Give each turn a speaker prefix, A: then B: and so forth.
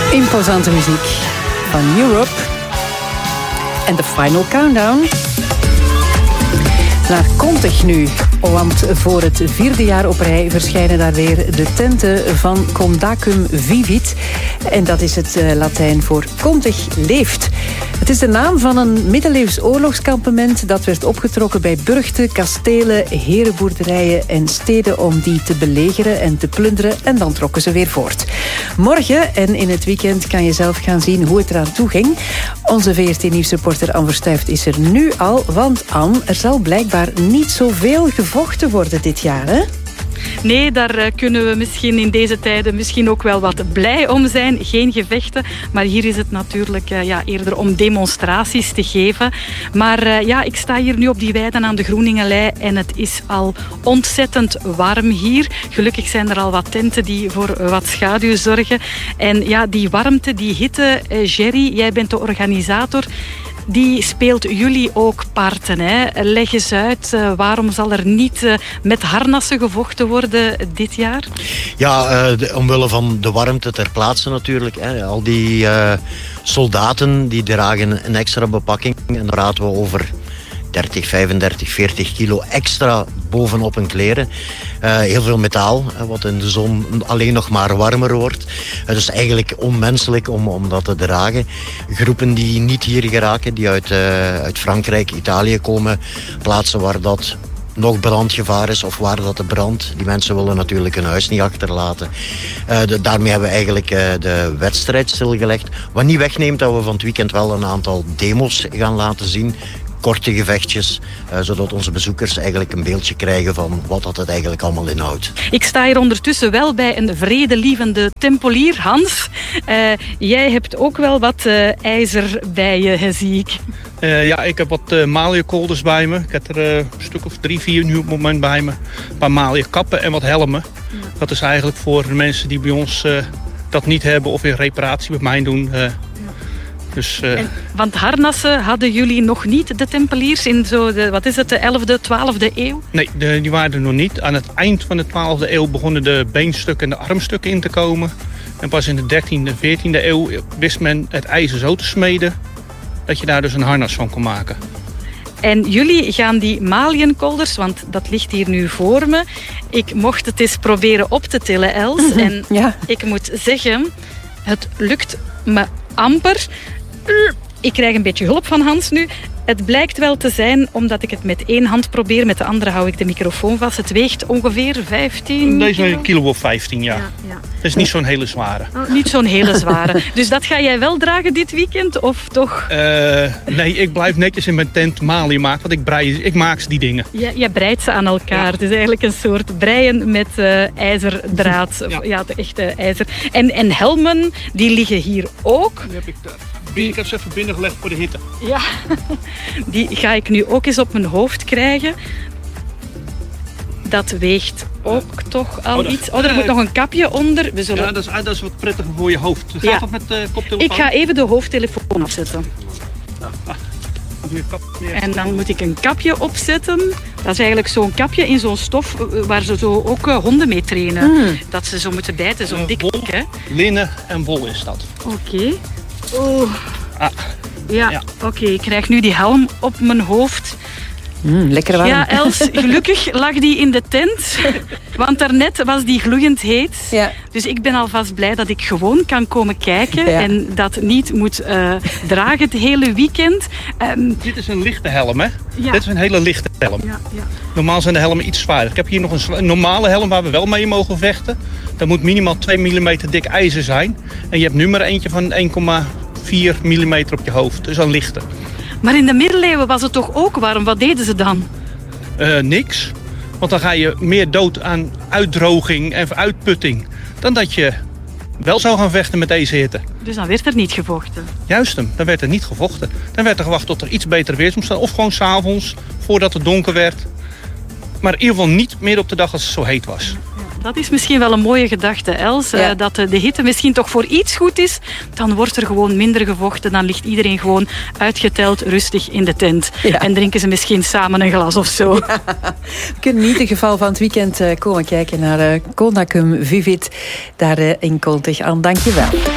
A: Imposante muziek van Europe. En de Final Countdown. Naar Contig nu, want voor het 4e jaar op rij verschijnen daar weer de tenten van Condacum Vivit. En dat is het Latijn voor Contig leeft. Het is de naam van een middeleeuws oorlogskampement dat werd opgetrokken bij burchten, kastelen, herenboerderijen en steden om die te belegeren en te plunderen. En dan trokken ze weer voort. Morgen en in het weekend kan je zelf gaan zien hoe het eraan toe ging. Onze VRT-nieuwsreporter Anne Verstuyft is er nu al, want Anne, er zal blijkbaar niet zoveel gevochten worden dit jaar, hè?
B: Nee, daar kunnen we misschien in deze tijden misschien ook wel wat blij om zijn. Geen gevechten, maar hier is het natuurlijk eerder om demonstraties te geven. Maar ik sta hier nu op die weiden aan de Groeningenlei en het is al ontzettend warm hier. Gelukkig zijn er al wat tenten die voor wat schaduw zorgen. En ja, die warmte, die hitte, Jerry, jij bent de organisator. Die speelt jullie ook parten, hè? Leg eens uit, waarom zal er niet met harnassen gevochten worden dit jaar?
C: Ja, omwille van de warmte ter plaatse natuurlijk. Hè. Al die soldaten die dragen een extra bepakking. En dan praten we over 30, 35, 40 kilo extra bovenop hun kleren. Heel veel metaal, wat in de zon alleen nog maar warmer wordt. Het is eigenlijk onmenselijk om dat te dragen. Groepen die niet hier geraken, die uit Frankrijk, Italië komen, plaatsen waar dat nog brandgevaar is of waar dat de brand. Die mensen willen natuurlijk hun huis niet achterlaten. Daarmee hebben we eigenlijk de wedstrijd stilgelegd. Wat niet wegneemt dat we van het weekend wel een aantal demos gaan laten zien. Korte gevechtjes, zodat onze bezoekers eigenlijk een beeldje krijgen van wat dat het eigenlijk allemaal inhoudt.
B: Ik sta hier ondertussen wel bij een vredelievende tempelier, Hans. Jij hebt ook wel wat ijzer bij je, zie ik.
D: Ik heb wat maalierkolders bij me. Ik heb er een stuk of 3, 4 nu op het moment bij me. Een paar maalierkappen en wat helmen. Ja. Dat is eigenlijk voor de mensen die bij ons dat niet hebben of weer reparatie met mij doen. Dus,
B: want harnassen hadden jullie nog niet, de tempeliers, in de 11e, 12e eeuw?
D: Nee, die waren er nog niet. Aan het eind van de 12e eeuw begonnen de beenstukken en de armstukken in te komen. En pas in de 13e, 14e eeuw wist men het ijzer zo te smeden dat je daar dus een harnas van kon maken.
B: En jullie gaan die maliënkolders, want dat ligt hier nu voor me. Ik mocht het eens proberen op te tillen, Els. Mm-hmm. En ik moet zeggen, het lukt me amper. Ik krijg een beetje hulp van Hans nu. Het blijkt wel te zijn, omdat ik het met één hand probeer. Met de andere hou ik de microfoon vast. Het weegt ongeveer 15
D: Deze is een kilo of 15, ja. Dat is niet zo'n hele zware.
B: Niet zo'n hele zware. Dus dat ga jij wel dragen dit weekend, of toch?
D: Nee, ik blijf netjes in mijn tent malie maken. Want ik maak die dingen.
B: Jij breidt ze aan elkaar. Ja. Het is eigenlijk een soort breien met ijzerdraad. Ja, de echte ijzer. En helmen, die liggen hier ook.
D: Die heb ik daar. Ik heb ze even binnengelegd voor de hitte.
B: Ja, die ga ik nu ook eens op mijn hoofd krijgen. Dat weegt ook toch al iets. Er moet nog een kapje onder. We zullen...
D: Ja, dat is wat prettiger voor je hoofd. Gaat dat met de koptelefoon?
B: Ik ga even de hoofdtelefoon afzetten. En dan moet ik een kapje opzetten. Dat is eigenlijk zo'n kapje in zo'n stof waar ze zo ook honden mee trainen. Dat ze zo moeten bijten, zo'n dik.
D: Linnen en wol is dat.
B: Oké. Oh. Ja. Oké. Ik krijg nu die helm op mijn hoofd.
A: Lekker warm.
B: Ja, Els, gelukkig lag die in de tent. Want daarnet was die gloeiend heet. Ja. Dus ik ben alvast blij dat ik gewoon kan komen kijken. Ja. En dat niet moet dragen het hele weekend.
D: Dit is een lichte helm, hè?
B: Ja.
D: Dit is een hele lichte helm. Ja. Normaal zijn de helmen iets zwaarder. Ik heb hier nog een normale helm waar we wel mee mogen vechten. Dat moet minimaal 2 mm dik ijzer zijn. En je hebt nu maar eentje van 1,4 mm op je hoofd. Dus een lichte.
B: Maar in de middeleeuwen was het toch ook warm? Wat deden ze dan?
D: Niks. Want dan ga je meer dood aan uitdroging en uitputting dan dat je wel zou gaan vechten met deze hitte.
B: Dus dan werd er niet gevochten?
D: Juist hem, dan werd er niet gevochten. Dan werd er gewacht tot er iets betere weersomstandigheden. Of gewoon 's avonds, voordat het donker werd. Maar in ieder geval niet meer op de dag als het zo heet was.
B: Dat is misschien wel een mooie gedachte, Els. Ja. Dat de hitte misschien toch voor iets goed is. Dan wordt er gewoon minder gevochten. Dan ligt iedereen gewoon uitgeteld rustig in de tent. Ja. En drinken ze misschien samen een glas of zo. Ja.
A: We kunnen niet in geval van het weekend komen kijken naar Condacum Vivit. Daar in Contig aan. Dank je wel.